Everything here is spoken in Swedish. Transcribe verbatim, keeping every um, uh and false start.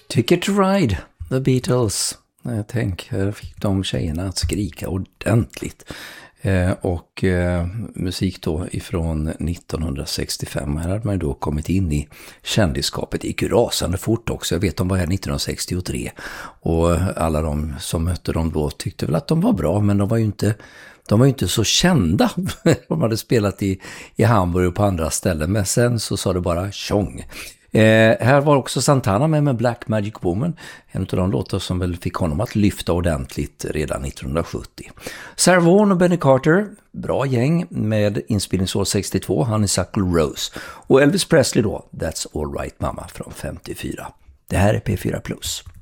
Ticket to Ride, The Beatles. Jag tänker, fick de tjejerna att skrika ordentligt. Eh, och eh, musik då ifrån nittonhundrasextiofem. Här hade man då kommit in i kändisskapet. Det gick ju rasande fort också. Jag vet de var här nittonhundrasextiotre. Och alla de som mötte dem då tyckte väl att de var bra. Men de var ju inte, de var ju inte så kända. De hade spelat i, i Hamburg och på andra ställen. Men sen så sa det bara tjong. Eh, här var också Santana med med Black Magic Woman, en av de låtar som väl fick honom att lyfta ordentligt redan nittonhundrasjuttio. Sarah Vaughan och Benny Carter, bra gäng med inspelningsår sextiotvå, Honeysuckle Rose. Och Elvis Presley då, That's All Right Mama från femtiofyra. Det här är P fyra Plus.